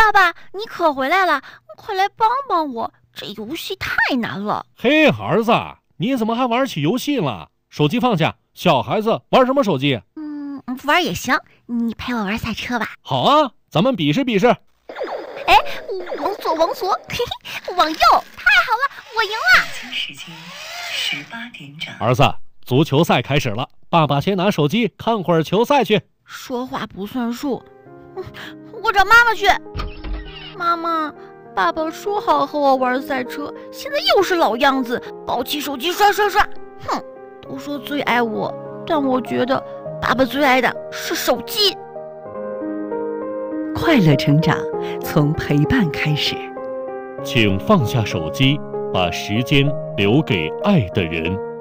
爸爸，你可回来了，快来帮帮我，这游戏太难了。 嘿，儿子，你怎么还玩起游戏了？手机放下，小孩子玩什么手机？ 玩也行，你陪我玩赛车吧。 好啊，咱们比试比试。 哎，往左，嘿嘿，往右，太好了，我赢了。 北京时间18点整。 儿子，足球赛开始了，爸爸先拿手机看会儿球赛去。 说话不算数，我找妈妈去。妈妈，爸爸说好和我玩赛车，现在又是老样子，抱起手机刷。哼，都说最爱我，但我觉得爸爸最爱的是手机。 快乐成长，从陪伴开始。 请放下手机，把时间留给爱的人。